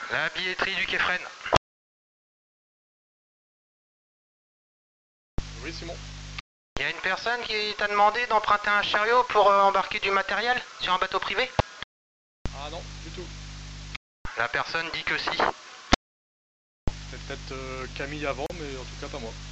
La billetterie du Quai-Fresne. Oui, Simon. Il y a une personne qui t'a demandé d'emprunter un chariot pour embarquer du matériel sur un bateau privé? Ah non, du tout. La personne dit que si. C'était peut-être Camille avant, mais en tout cas pas moi.